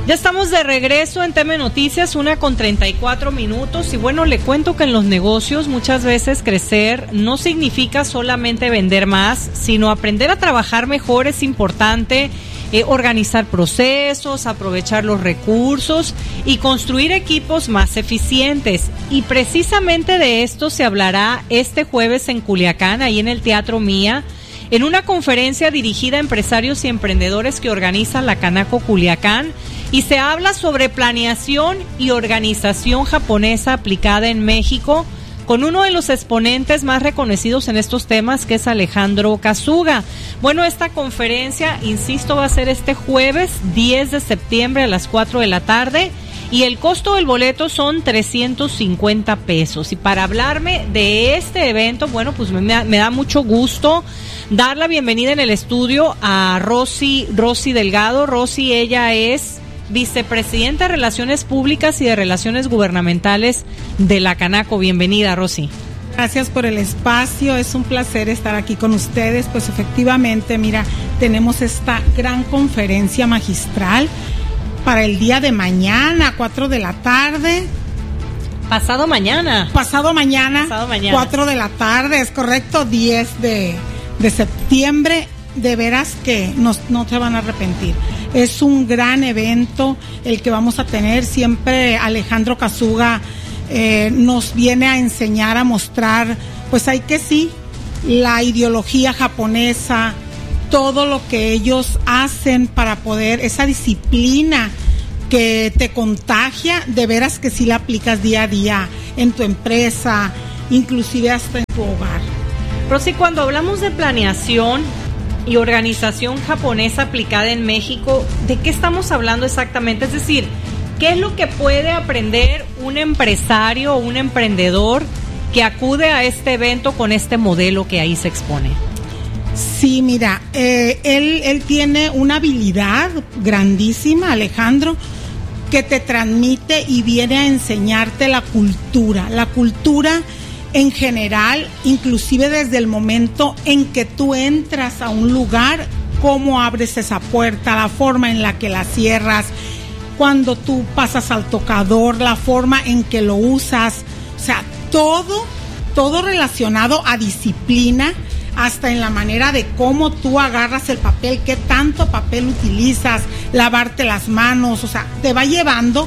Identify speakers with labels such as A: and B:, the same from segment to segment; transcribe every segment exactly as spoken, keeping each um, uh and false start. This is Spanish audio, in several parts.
A: Ya estamos de regreso en T M Noticias, una con treinta y cuatro minutos, y bueno, le cuento que en los negocios muchas veces crecer no significa solamente vender más, sino aprender a trabajar mejor. Es importante eh, organizar procesos, aprovechar los recursos y construir equipos más eficientes. Y precisamente de esto se hablará este jueves en Culiacán, ahí en el Teatro Mía, en una conferencia dirigida a empresarios y emprendedores que organiza la Canaco Culiacán. Y se habla sobre planeación y organización japonesa aplicada en México, con uno de los exponentes más reconocidos en estos temas, que es Alejandro Kasuga. Bueno, esta conferencia, insisto, va a ser este jueves diez de septiembre a las cuatro de la tarde, y el costo del boleto son trescientos cincuenta pesos. Y para hablarme de este evento, bueno, pues me, me da mucho gusto dar la bienvenida en el estudio a Rosy, Rosy Delgado. Rosy, ella es vicepresidenta de Relaciones Públicas y de Relaciones Gubernamentales de la Canaco. Bienvenida, Rosy.
B: Gracias por el espacio, es un placer estar aquí con ustedes. Pues efectivamente, mira, tenemos esta gran conferencia magistral para el día de mañana, cuatro de la tarde.
A: Pasado mañana.
B: Pasado mañana.
A: Pasado mañana.
B: cuatro de la tarde, es correcto, diez de septiembre. De veras que no, no se van a arrepentir. Es un gran evento el que vamos a tener. Siempre Alejandro Kasuga eh, nos viene a enseñar, a mostrar, pues hay que sí, la ideología japonesa, todo lo que ellos hacen para poder, esa disciplina que te contagia, de veras que sí la aplicas día a día en tu empresa, inclusive hasta en tu hogar.
A: Rosy, cuando hablamos de planeación y organización japonesa aplicada en México, ¿de qué estamos hablando exactamente? Es decir, ¿qué es lo que puede aprender un empresario o un emprendedor que acude a este evento con este modelo que ahí se expone?
B: Sí, mira, eh, él, él tiene una habilidad grandísima, Alejandro, que te transmite y viene a enseñarte la cultura, la cultura en general, inclusive desde el momento en que tú entras a un lugar, cómo abres esa puerta, la forma en la que la cierras, cuando tú pasas al tocador, la forma en que lo usas, o sea, todo, todo relacionado a disciplina, hasta en la manera de cómo tú agarras el papel, qué tanto papel utilizas, lavarte las manos, o sea, te va llevando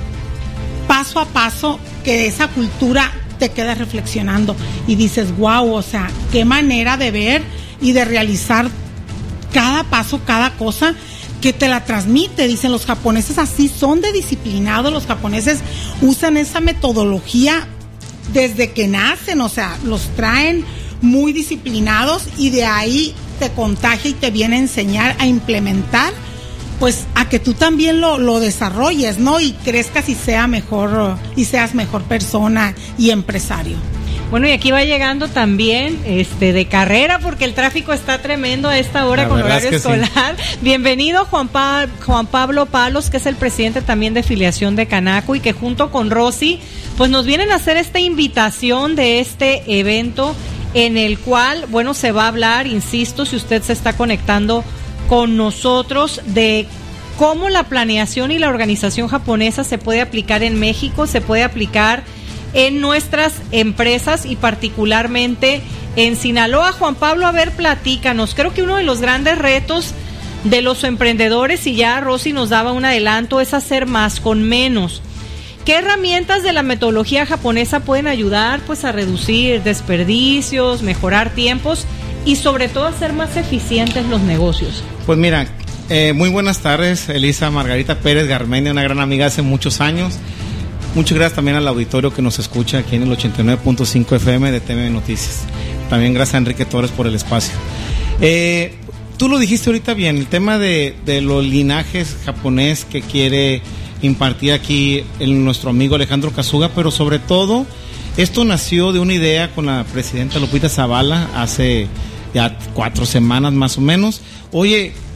B: paso a paso que esa cultura te quedas reflexionando y dices, wow, o sea, qué manera de ver y de realizar cada paso, cada cosa que te la transmite. Dicen los japoneses, así son de disciplinados, los japoneses usan esa metodología desde que nacen, o sea, los traen muy disciplinados y de ahí te contagia y te viene a enseñar a implementar, pues a que tú también lo, lo desarrolles, ¿no? Y crezcas y sea mejor, y seas mejor persona y empresario.
A: Bueno, y aquí va llegando también este de carrera, porque el tráfico está tremendo a esta hora con horario escolar. Sí. Bienvenido Juan, pa- Juan Pablo Palos, que es el presidente también de filiación de Canaco, y que junto con Rosy, pues nos vienen a hacer esta invitación de este evento en el cual, bueno, se va a hablar, insisto, si usted se está conectando con nosotros, de cómo la planeación y la organización japonesa se puede aplicar en México, se puede aplicar en nuestras empresas y particularmente en Sinaloa. Juan Pablo, a ver, platícanos. Creo que uno de los grandes retos de los emprendedores, y ya Rosy nos daba un adelanto, es hacer más con menos. ¿Qué herramientas de la metodología japonesa pueden ayudar pues a reducir desperdicios, mejorar tiempos y sobre todo hacer más eficientes los negocios?
C: Pues mira, eh, muy buenas tardes, Elisa Margarita Pérez Garmendia, una gran amiga hace muchos años. Muchas gracias también al auditorio que nos escucha aquí en el ochenta y nueve punto cinco F M de T V Noticias. También gracias a Enrique Torres por el espacio. Eh, tú lo dijiste ahorita bien, el tema de, de los linajes japonés que quiere impartir aquí el, nuestro amigo Alejandro Kasuga, pero sobre todo esto nació de una idea con la presidenta Lupita Zavala hace ya cuatro semanas más o menos. Oye,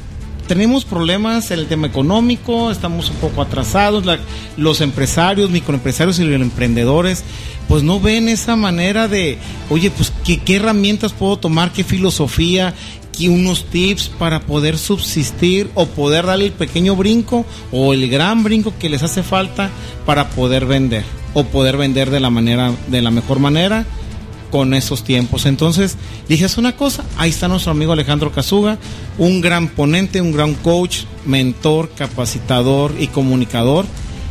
C: tenemos problemas en el tema económico, estamos un poco atrasados, la, los empresarios, microempresarios y los emprendedores, pues no ven esa manera de, oye, pues ¿qué, qué herramientas puedo tomar, qué filosofía, qué unos tips para poder subsistir o poder darle el pequeño brinco o el gran brinco que les hace falta para poder vender o poder vender de la manera, de la mejor manera con esos tiempos. Entonces dije, es una cosa, ahí está nuestro amigo Alejandro Casuga, un gran ponente, un gran coach, mentor, capacitador y comunicador.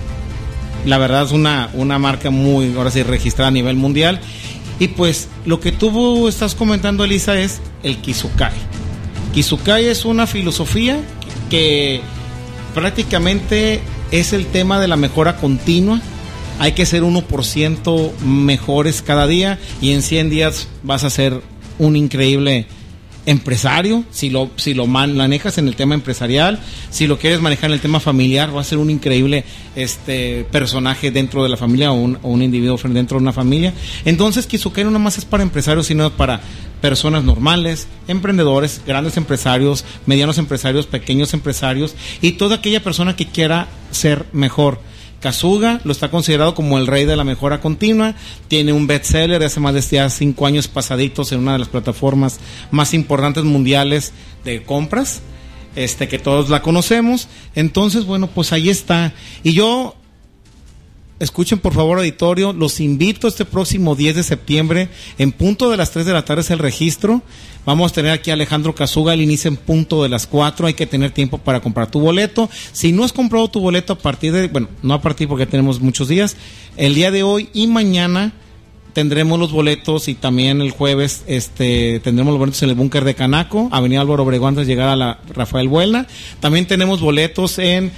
C: La verdad es una, una marca muy, ahora sí, registrada a nivel mundial. Y pues lo que tú estás comentando, Elisa, es el Kisukai. Kisukai es una filosofía que prácticamente es el tema de la mejora continua. Hay que ser uno por ciento mejores cada día y en cien días vas a ser un increíble empresario. Si lo, si lo manejas en el tema empresarial, si lo quieres manejar en el tema familiar, va a ser un increíble este personaje dentro de la familia o un, o un individuo dentro de una familia. Entonces, Kisukai no nada más es para empresarios, sino para personas normales, emprendedores, grandes empresarios, medianos empresarios, pequeños empresarios y toda aquella persona que quiera ser mejor. Casuga lo está considerado como el rey de la mejora continua, tiene un bestseller de hace más de ya cinco años pasaditos en una de las plataformas más importantes mundiales de compras, este que todos la conocemos. Entonces, bueno, pues ahí está. Y yo, escuchen por favor, auditorio, los invito este próximo diez de septiembre, en punto de las tres de la tarde es el registro. Vamos a tener aquí a Alejandro Casuga, el inicio en punto de las cuatro, hay que tener tiempo para comprar tu boleto. Si no has comprado tu boleto a partir de, bueno, no a partir porque tenemos muchos días, el día de hoy y mañana tendremos los boletos y también el jueves este tendremos los boletos en el búnker de Canaco, Avenida Álvaro Obregón, antes de llegar a la Rafael Buelna. También tenemos boletos en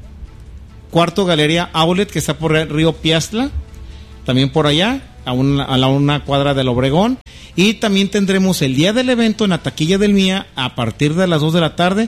C: Cuarto Galería Outlet, que está por Río Piastla, también por allá, a una, a la una cuadra del Obregón. Y también tendremos el día del evento en la taquilla del Mía, a partir de las dos de la tarde,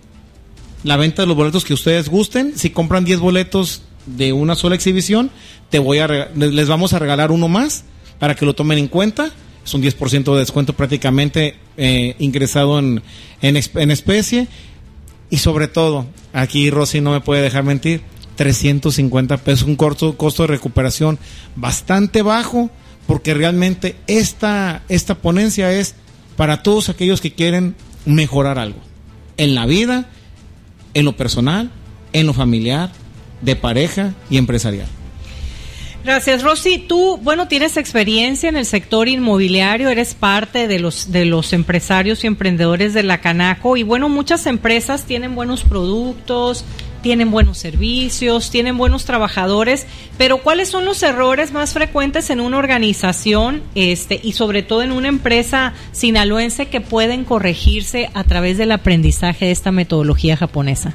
C: la venta de los boletos que ustedes gusten. Si compran diez boletos de una sola exhibición, te voy a reg- les vamos a regalar uno más para que lo tomen en cuenta. Es un diez por ciento de descuento prácticamente eh, ingresado en, en, en especie. Y sobre todo, aquí Rosy no me puede dejar mentir, trescientos cincuenta pesos, un corto, costo de recuperación bastante bajo, porque realmente esta, esta ponencia es para todos aquellos que quieren mejorar algo en la vida, en lo personal, en lo familiar, de pareja y empresarial.
A: Gracias, Rosy. Tú, bueno, tienes experiencia en el sector inmobiliario, eres parte de los de los empresarios y emprendedores de la Canaco y bueno, muchas empresas tienen buenos productos, tienen buenos servicios, tienen buenos trabajadores, pero ¿cuáles son los errores más frecuentes en una organización este y sobre todo en una empresa sinaloense que pueden corregirse a través del aprendizaje de esta metodología japonesa?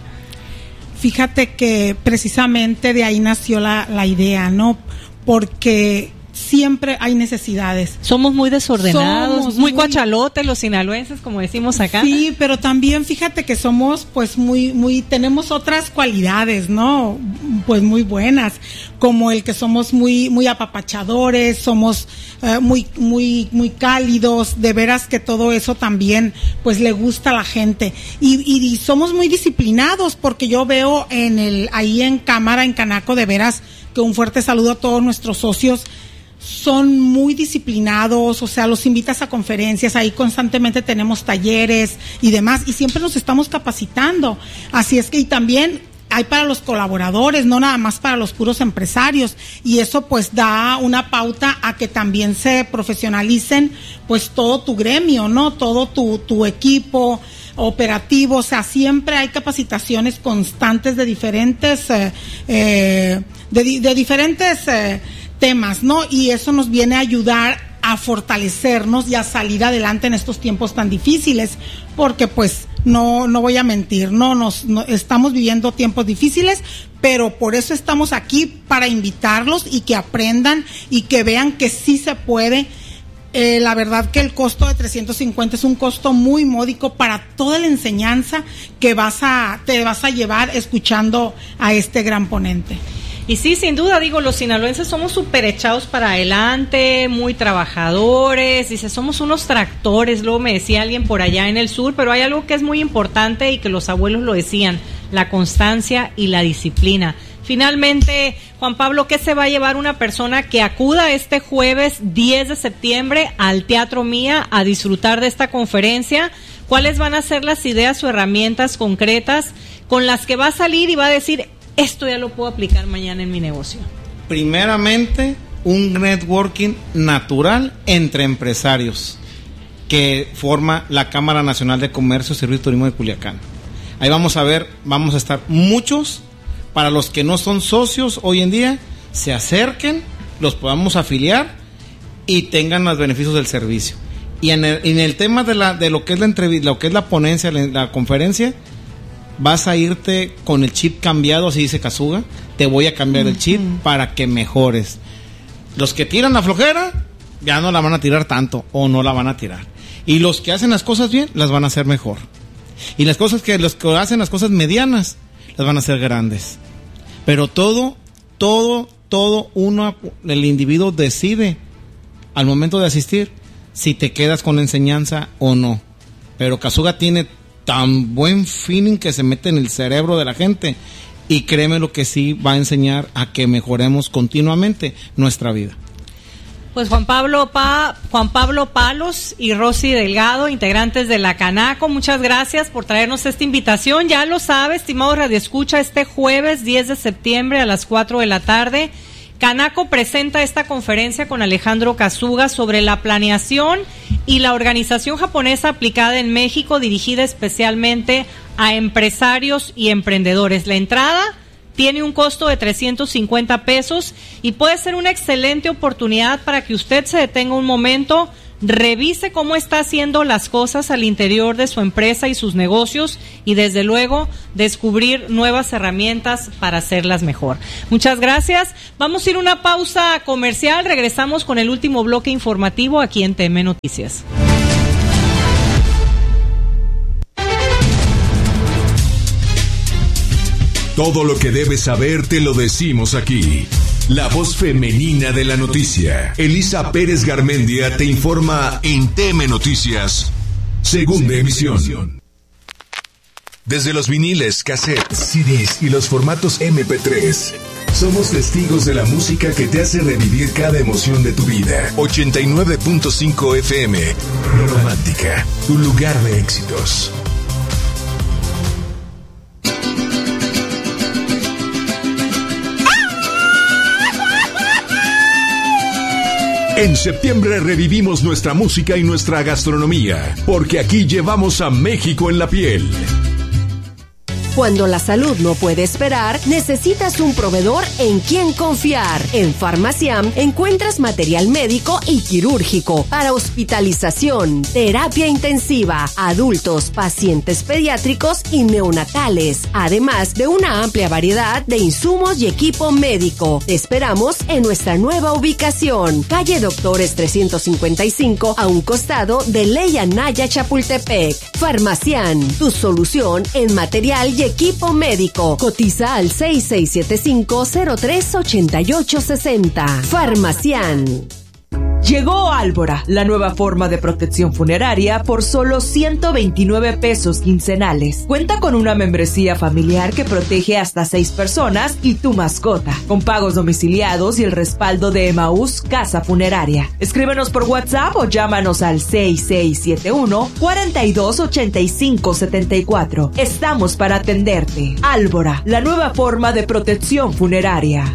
B: Fíjate que precisamente de ahí nació la, la idea, ¿no? Porque siempre hay necesidades.
A: Somos muy desordenados,
B: Somos
A: muy,
B: muy
A: cuachalotes los sinaloenses, como decimos acá.
B: Sí, pero también fíjate que somos pues muy, muy, tenemos otras cualidades, ¿no? Pues muy buenas, como el que somos muy, muy apapachadores, somos eh, muy, muy, muy cálidos, de veras que todo eso también pues le gusta a la gente. Y, y, y somos muy disciplinados, porque yo veo en el, ahí en cámara, en Canaco, de veras que un fuerte saludo a todos nuestros socios. Son muy disciplinados, o sea, los invitas a conferencias, ahí constantemente tenemos talleres y demás, y siempre nos estamos capacitando. Así es que, y también hay para los colaboradores, no nada más para los puros empresarios, y eso pues da una pauta a que también se profesionalicen pues todo tu gremio, ¿no? Todo tu, tu equipo operativo, o sea, siempre hay capacitaciones constantes de diferentes, eh, eh, de, de diferentes eh, temas, ¿no? Y eso nos viene a ayudar a fortalecernos y a salir adelante en estos tiempos tan difíciles, porque pues no no voy a mentir, no nos no, estamos viviendo tiempos difíciles, pero por eso estamos aquí, para invitarlos y que aprendan y que vean que sí se puede. Eh, la verdad que el costo de trescientos cincuenta es un costo muy módico para toda la enseñanza que vas a te vas a llevar escuchando a este gran ponente.
A: Y sí, sin duda, digo, los sinaloenses somos súper echados para adelante, muy trabajadores, dice, somos unos tractores, luego me decía alguien por allá en el sur, pero hay algo que es muy importante y que los abuelos lo decían, la constancia y la disciplina. Finalmente, Juan Pablo, ¿qué se va a llevar una persona que acuda este jueves diez de septiembre al Teatro Mía a disfrutar de esta conferencia? ¿Cuáles van a ser las ideas o herramientas concretas con las que va a salir y va a decir, esto ya lo puedo aplicar mañana en mi negocio?
C: Primeramente, un networking natural entre empresarios que forma la Cámara Nacional de Comercio, Servicio y Turismo de Culiacán. Ahí vamos a ver, vamos a estar muchos. Para los que no son socios hoy en día, se acerquen, los podamos afiliar y tengan los beneficios del servicio. Y en el, en el tema de la de lo que es la entrevista, lo que es la ponencia, la, la conferencia, vas a irte con el chip cambiado, así dice Kazuga, te voy a cambiar uh-huh. el chip para que mejores. Los que tiran la flojera, ya no la van a tirar tanto, o no la van a tirar. Y los que hacen las cosas bien, las van a hacer mejor. Y las cosas que, los que hacen las cosas medianas, las van a hacer grandes. Pero todo, todo, todo uno, el individuo decide al momento de asistir si te quedas con la enseñanza o no. Pero Kazuga tiene tan buen feeling que se mete en el cerebro de la gente y créeme lo que sí va a enseñar a que mejoremos continuamente nuestra vida.
A: Pues Juan Pablo pa, Juan Pablo Palos y Rosy Delgado, integrantes de la Canaco, muchas gracias por traernos esta invitación. Ya lo sabe, estimado radioescucha, este jueves diez de septiembre a las cuatro de la tarde, Canaco presenta esta conferencia con Alejandro Kazuga sobre la planeación y la organización japonesa aplicada en México, dirigida especialmente a empresarios y emprendedores. La entrada tiene un costo de trescientos cincuenta pesos y puede ser una excelente oportunidad para que usted se detenga un momento, revise cómo está haciendo las cosas al interior de su empresa y sus negocios y desde luego descubrir nuevas herramientas para hacerlas mejor. Muchas gracias. Vamos a ir a una pausa comercial. Regresamos con el último bloque informativo aquí en T M Noticias.
D: Todo lo que debes saber te lo decimos aquí. La voz femenina de la noticia. Elisa Pérez Garmendia te informa en T M Noticias, segunda emisión. Desde los viniles, cassettes, C Ds y los formatos eme pe tres, somos testigos de la música que te hace revivir cada emoción de tu vida. ochenta y nueve punto cinco efe eme, Romántica, tu lugar de éxitos. En septiembre revivimos nuestra música y nuestra gastronomía, porque aquí llevamos a México en la piel.
E: Cuando la salud no puede esperar, necesitas un proveedor en quien confiar. En Farmaciam encuentras material médico y quirúrgico para hospitalización, terapia intensiva, adultos, pacientes pediátricos y neonatales, además de una amplia variedad de insumos y equipo médico. Te esperamos en nuestra nueva ubicación, calle Doctores trescientos cincuenta y cinco, a un costado de Ley Anaya Chapultepec. Farmaciam, tu solución en material y equipo médico. Cotiza al seis seis siete cinco, cero tres ocho ocho seis cero. Farmaciam.
F: Llegó Álvora, la nueva forma de protección funeraria por solo ciento veintinueve pesos quincenales. Cuenta con una membresía familiar que protege hasta seis personas y tu mascota, con pagos domiciliados y el respaldo de Emaús Casa Funeraria. Escríbenos por WhatsApp o llámanos al seis seis siete uno, cuatro dos ocho cinco siete cuatro. Estamos para atenderte. Álvora, la nueva forma de protección funeraria.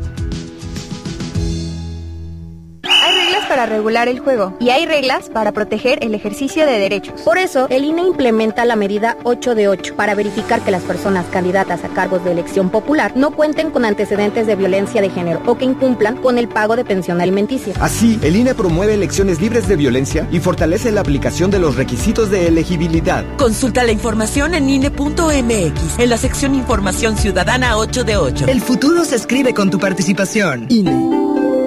G: Para regular el juego y hay reglas para proteger el ejercicio de derechos. Por eso, el I N E implementa la medida ocho de ocho para verificar que las personas candidatas a cargos de elección popular no cuenten con antecedentes de violencia de género o que incumplan con el pago de pensión alimenticia.
H: Así, el I N E promueve elecciones libres de violencia y fortalece la aplicación de los requisitos de elegibilidad.
F: Consulta la información en I N E punto eme equis en la sección Información Ciudadana ocho de ocho.
I: El futuro se escribe con tu participación.
H: I N E.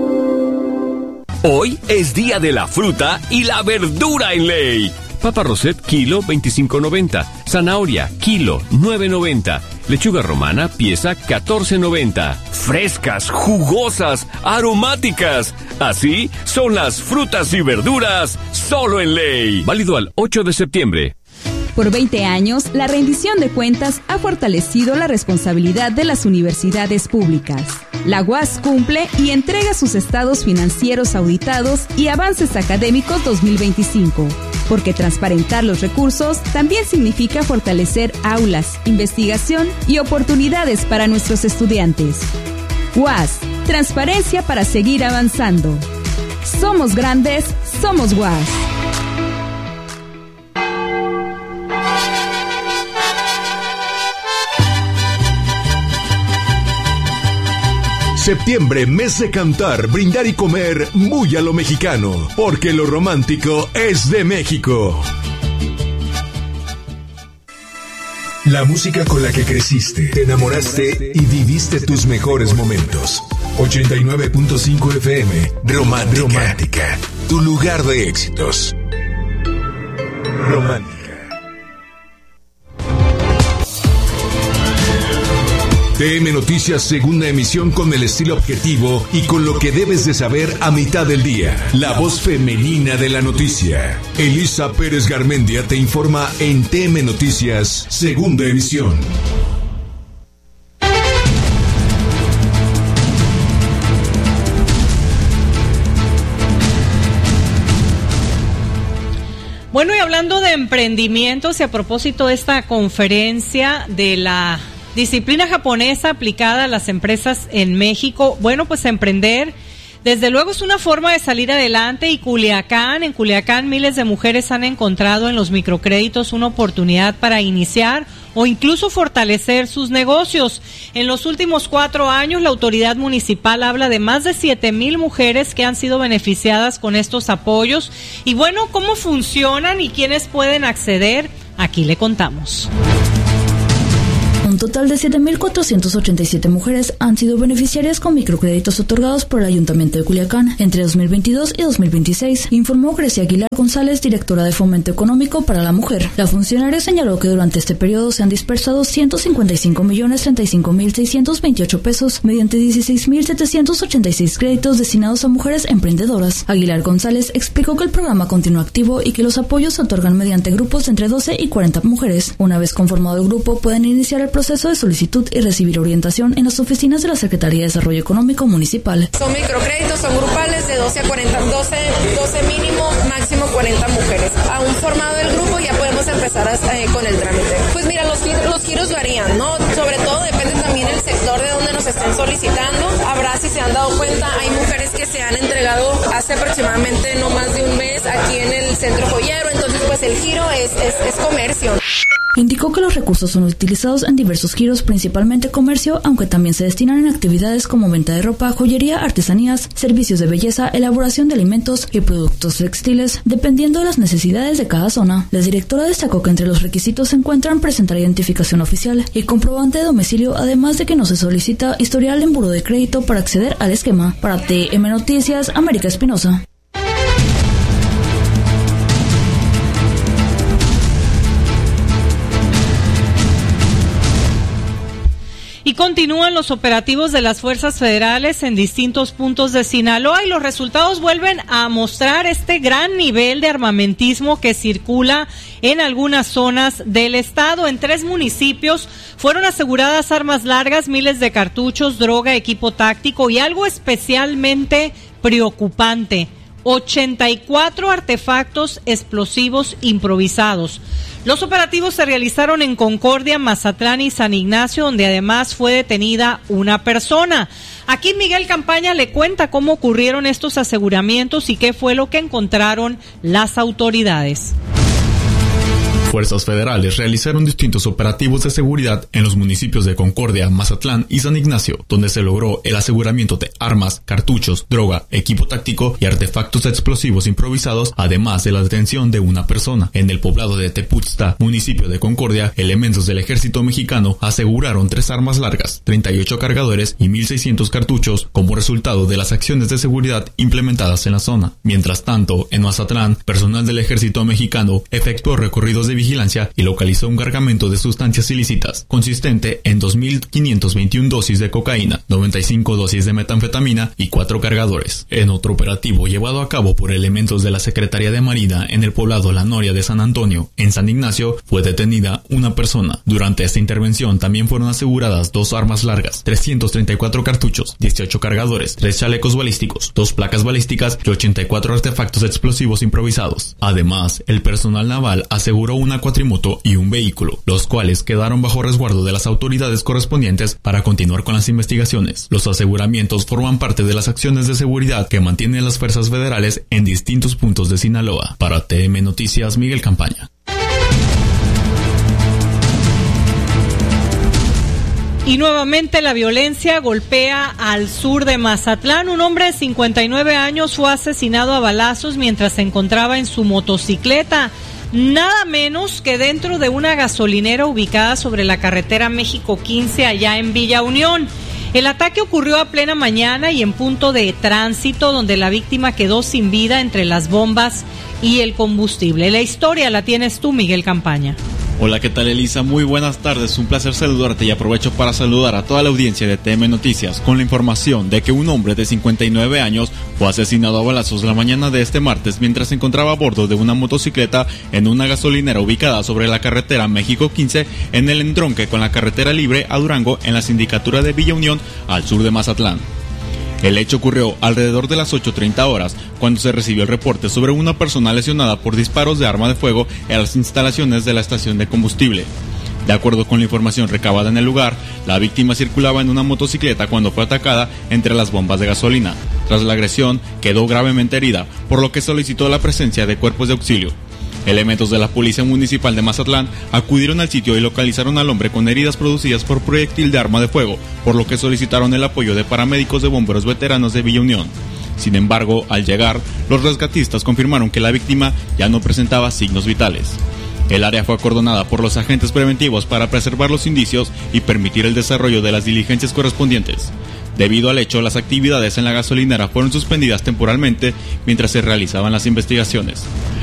J: Hoy es día de la fruta y la verdura en Ley. Papa Roset, kilo veinticinco noventa. Zanahoria, kilo nueve noventa. Lechuga romana, pieza catorce noventa. Frescas, jugosas, aromáticas. Así son las frutas y verduras solo en Ley. Válido al ocho de septiembre.
K: Por veinte años, la rendición de cuentas ha fortalecido la responsabilidad de las universidades públicas. La U A S cumple y entrega sus estados financieros auditados y avances académicos dos mil veinticinco, porque transparentar los recursos también significa fortalecer aulas, investigación y oportunidades para nuestros estudiantes. U A S, transparencia para seguir avanzando. Somos grandes, somos U A S.
D: Septiembre, mes de cantar, brindar y comer muy a lo mexicano, porque lo romántico es de México. La música con la que creciste, te enamoraste y viviste tus mejores momentos. ochenta y nueve punto cinco F M, Romántica. Romántica, tu lugar de éxitos. Romántica. T M Noticias, segunda emisión, con el estilo objetivo y con lo que debes de saber a mitad del día. La voz femenina de la noticia. Elisa Pérez Garmendia te informa en T M Noticias, segunda emisión.
A: Bueno, y hablando de emprendimientos y a propósito de esta conferencia de la disciplina japonesa aplicada a las empresas en México, bueno, pues emprender desde luego es una forma de salir adelante, y Culiacán, en Culiacán miles de mujeres han encontrado en los microcréditos una oportunidad para iniciar o incluso fortalecer sus negocios. En los últimos cuatro años, la autoridad municipal habla de más de siete mil mujeres que han sido beneficiadas con estos apoyos. Y bueno, ¿cómo funcionan y quiénes pueden acceder? Aquí le contamos.
L: Un total de siete mil cuatrocientas ochenta y siete mujeres han sido beneficiarias con microcréditos otorgados por el Ayuntamiento de Culiacán entre dos mil veintidós y dos mil veintiséis, informó Grecia Aguilar González, directora de Fomento Económico para la Mujer. La funcionaria señaló que durante este periodo se han dispersado ciento cincuenta y cinco millones treinta y cinco mil seiscientos veintiocho pesos mediante dieciséis mil setecientos ochenta y seis créditos destinados a mujeres emprendedoras. Aguilar González explicó que el programa continúa activo y que los apoyos se otorgan mediante grupos de entre doce y cuarenta mujeres. Una vez conformado el grupo, pueden iniciar el proceso proceso de solicitud y recibir orientación en las oficinas de la Secretaría de Desarrollo Económico Municipal.
M: Son microcréditos, son grupales de doce a cuarenta, doce, doce mínimo, máximo cuarenta mujeres. Aún formado el grupo ya podemos empezar a, eh, con el trámite. Pues mira, los, los giros varían, ¿no? Sobre todo depende también el sector de donde nos estén solicitando. Habrá, si se han dado cuenta, hay mujeres que se han entregado hace aproximadamente no más de un mes aquí en el Centro Joyero, entonces pues el giro es, es, es comercio.
L: Indicó que los recursos son utilizados en diversos giros, principalmente comercio, aunque también se destinan en actividades como venta de ropa, joyería, artesanías, servicios de belleza, elaboración de alimentos y productos textiles, dependiendo de las necesidades de cada zona. La directora destacó que entre los requisitos se encuentran presentar identificación oficial y comprobante de domicilio, además de que no se solicita historial en buró de crédito para acceder al esquema. Para T M Noticias, América Espinosa.
A: Y continúan los operativos de las fuerzas federales en distintos puntos de Sinaloa, y los resultados vuelven a mostrar este gran nivel de armamentismo que circula en algunas zonas del estado. En tres municipios fueron aseguradas armas largas, miles de cartuchos, droga, equipo táctico y algo especialmente preocupante: ochenta y cuatro artefactos explosivos improvisados. Los operativos se realizaron en Concordia, Mazatlán y San Ignacio, donde además fue detenida una persona. Aquí Miguel Campaña le cuenta cómo ocurrieron estos aseguramientos y qué fue lo que encontraron las autoridades.
N: Fuerzas federales realizaron distintos operativos de seguridad en los municipios de Concordia, Mazatlán y San Ignacio, donde se logró el aseguramiento de armas, cartuchos, droga, equipo táctico y artefactos explosivos improvisados, además de la detención de una persona. En el poblado de Teputzta, municipio de Concordia, elementos del ejército mexicano aseguraron tres armas largas, treinta y ocho cargadores y mil seiscientos cartuchos como resultado de las acciones de seguridad implementadas en la zona. Mientras tanto, en Mazatlán, personal del ejército mexicano efectuó recorridos de vigilancia y localizó un cargamento de sustancias ilícitas, consistente en dos mil quinientas veintiuna dosis de cocaína, noventa y cinco dosis de metanfetamina y cuatro cargadores. En otro operativo llevado a cabo por elementos de la Secretaría de Marina en el poblado La Noria de San Antonio, en San Ignacio, fue detenida una persona. Durante esta intervención también fueron aseguradas dos armas largas, trescientos treinta y cuatro cartuchos, dieciocho cargadores, tres chalecos balísticos, dos placas balísticas y ochenta y cuatro artefactos explosivos improvisados. Además, el personal naval aseguró una cuatrimoto y un vehículo, los cuales quedaron bajo resguardo de las autoridades correspondientes para continuar con las investigaciones. Los aseguramientos forman parte de las acciones de seguridad que mantienen las fuerzas federales en distintos puntos de Sinaloa. Para T M Noticias, Miguel Campaña.
A: Y nuevamente la violencia golpea al sur de Mazatlán. Un hombre de cincuenta y nueve años fue asesinado a balazos mientras se encontraba en su motocicleta, nada menos que dentro de una gasolinera ubicada sobre la carretera México quince allá en Villa Unión. El ataque ocurrió a plena mañana y en punto de tránsito, donde la víctima quedó sin vida entre las bombas y el combustible. La historia la tienes tú, Miguel Campaña.
O: Hola, ¿qué tal, Elisa? Muy buenas tardes, un placer saludarte y aprovecho para saludar a toda la audiencia de T M Noticias con la información de que un hombre de cincuenta y nueve años fue asesinado a balazos la mañana de este martes mientras se encontraba a bordo de una motocicleta en una gasolinera ubicada sobre la carretera México quince en el entronque con la carretera libre a Durango en la sindicatura de Villa Unión al sur de Mazatlán. El hecho ocurrió alrededor de las ocho treinta horas, cuando se recibió el reporte sobre una persona lesionada por disparos de arma de fuego en las instalaciones de la estación de combustible. De acuerdo con la información recabada en el lugar, la víctima circulaba en una motocicleta cuando fue atacada entre las bombas de gasolina. Tras la agresión, quedó gravemente herida, por lo que solicitó la presencia de cuerpos de auxilio. Elementos de la Policía Municipal de Mazatlán acudieron al sitio y localizaron al hombre con heridas producidas por proyectil de arma de fuego, por lo que solicitaron el apoyo de paramédicos de bomberos veteranos de Villa Unión. Sin embargo, al llegar, los rescatistas confirmaron que la víctima ya no presentaba signos vitales. El área fue acordonada por los agentes preventivos para preservar los indicios y permitir el desarrollo de las diligencias correspondientes. Debido al hecho, las actividades en la gasolinera fueron suspendidas temporalmente mientras se realizaban las investigaciones.